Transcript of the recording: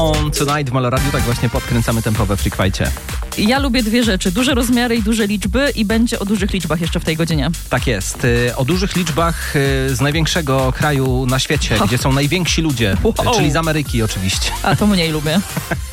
On Tonight w Maloradiu, tak właśnie podkręcamy tempo we Freak Fightcie. Ja lubię dwie rzeczy, duże rozmiary i duże liczby i będzie o dużych liczbach jeszcze w tej godzinie. Tak jest. O dużych liczbach z największego kraju na świecie, gdzie są najwięksi ludzie, czyli z Ameryki oczywiście. A to mniej lubię.